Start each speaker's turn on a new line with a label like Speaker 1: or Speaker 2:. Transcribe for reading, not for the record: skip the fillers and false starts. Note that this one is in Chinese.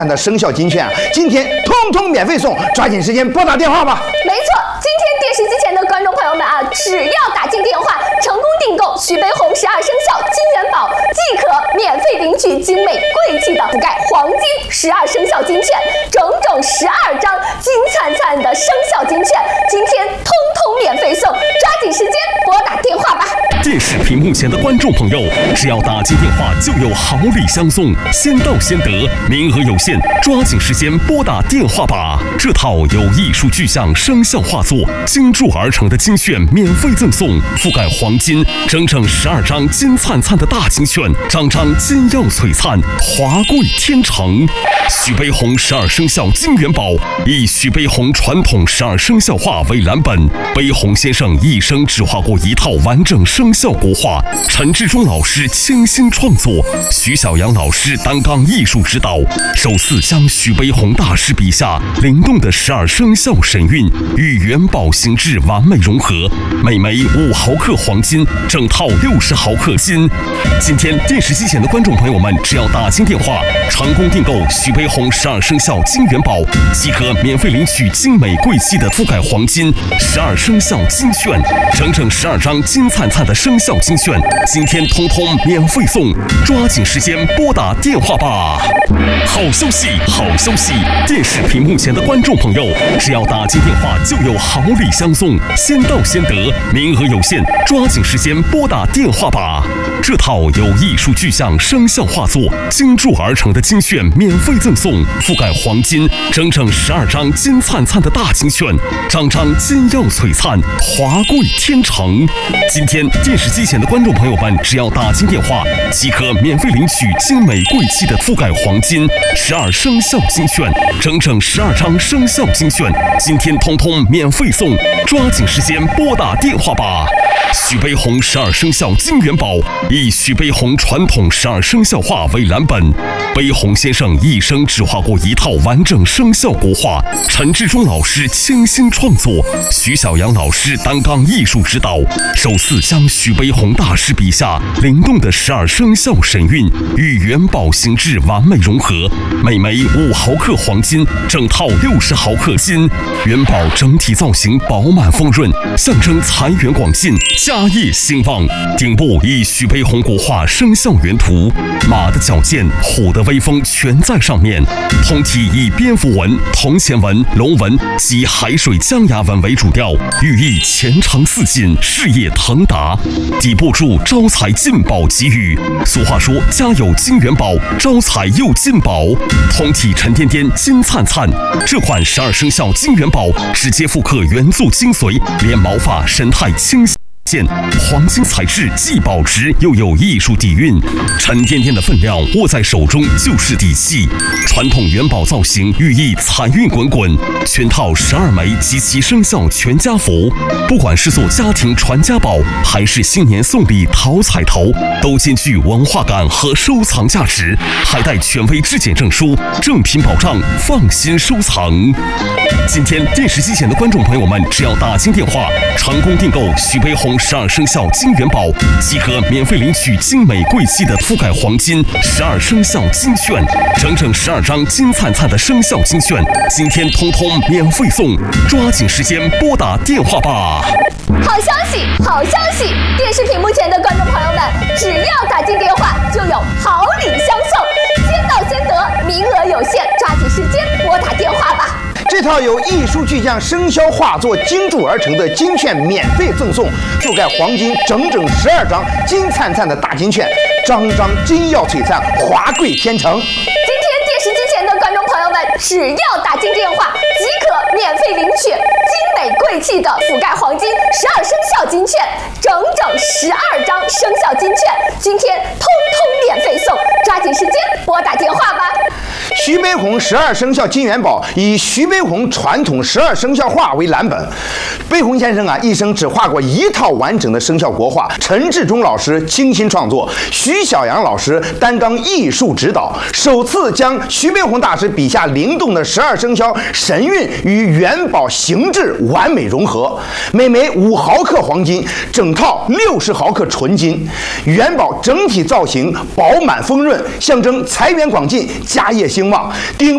Speaker 1: 的生肖金券啊，今天通通免费送，抓紧时间拨打电话吧。
Speaker 2: 没错，今天电视机前的观众朋友们啊，只要打进电话，成功订购徐悲鸿12生肖金元宝，即可免费领取精美贵气的覆盖黄金12生肖金券，整整12张金灿灿的生肖金券，今天通通免费送，抓紧时间拨打电话吧。
Speaker 3: 电视屏幕前的观众朋友，只要打进电话就有好礼相送，先到先得，名额有限，抓紧时间拨打电话吧。这套由艺术具象生肖画作精铸而成的金券免费赠送，覆盖黄金，整整12张金灿灿的大金券，张张金耀璀璨，华贵天成。徐悲鸿12生肖金元宝，以徐悲鸿传统12生肖画为蓝本，悲鸿先生一生只画过一套完整生肖国画，陈志忠老师倾心创作，徐小阳老师担纲艺术指导，首次将徐悲鸿大师笔下灵动的12生肖神韵与元宝形制完美融合，每枚5毫克黄金，整套60毫克金。今天电视机前的观众朋友们，只要打进电话，成功订购徐悲鸿12生肖金元宝，即可免费领取精美贵气的覆盖黄金12生肖金券，整整12张金灿灿的生肖金券，今天通通免费送，抓紧时间拨打电话吧。好消息，好消息！电视屏幕前的观众朋友，只要打进电话就有好礼相送，先到先得，名额有限，抓紧时间拨打电话吧。这套由艺术具象生肖画作精铸而成的金券免费赠送，覆盖黄金，整整12张金灿灿的大金券，张张金耀璀璨，华贵天成。今天电视机前的观众朋友们，只要打进电话，即可免费领取精美贵气的覆盖黄金12生肖金券，整整12张生肖金券，今天通通免费送，抓紧时间拨打电话吧。徐悲鸿12生肖金元宝，以徐悲鸿传统12生肖画为蓝本，悲鸿先生一生只画过一套完整生肖国画，陈志忠老师倾心创作，徐小阳老师担纲艺术指导，首次将徐悲鸿大师笔下灵动的12生肖神韵与元宝形制完美融合，每枚5毫克黄金，整套60毫克金，元宝整体造型饱满丰润，象征财源广进，家业兴旺。顶部以徐悲鸿国画生肖原图，马的矫健，虎的威风全在上面。通体以蝙蝠纹、铜钱纹、龙纹及海水江崖纹为主调，寓意前程似锦，事业腾达。底部注招财进宝吉语，俗话说家有金元宝，招财又进宝。通体沉甸甸，金灿灿。这款12生肖金元宝直接复刻原作精髓，连毛发神态清晰。黄金材质既保值又有艺术底蕴，沉甸甸的分量握在手中就是底气。传统元宝造型寓意财运滚滚，全套12枚及其生肖全家福，不管是做家庭传家宝，还是新年送礼讨彩头，都兼具文化感和收藏价值，还带权威质检证书，正品保障，放心收藏。今天电视机前的观众朋友们，只要打进电话，成功订购徐悲鸿12生肖金元宝，即可免费领取精美贵气的覆盖黄金12生肖金券，整整12张金灿灿的生肖金券，今天通通免费送，抓紧时间拨打电话吧。
Speaker 2: 好消息，好消息！电视屏幕前的观众朋友们，只要打进电话，就有好礼相送，先到先得，名额有限，抓紧时间拨打电话吧。
Speaker 1: 这套由艺术具象生肖画作精铸而成的金券免费赠送，覆盖黄金整整12张金灿灿的大金券，张张金耀璀璨，华贵天成。
Speaker 2: 今天电视机前的观众朋友们，只要打进电话，即可免费领取精美贵气的覆盖黄金12生肖金券，整整12张生肖金券，今天通通免费送，抓紧时间拨打电话吧。
Speaker 1: 徐悲鸿12生肖金元宝以徐悲鸿传统12生肖画为蓝本，悲鸿先生啊一生只画过一套完整的生肖国画，陈志忠老师倾心创作，徐小阳老师担当艺术指导，首次将徐悲鸿大师笔下灵动的12生肖神韵与元宝形制完美融合，每枚5毫克黄金，整套60毫克纯金，元宝整体造型饱满丰润，象征财源广进，家业兴旺。顶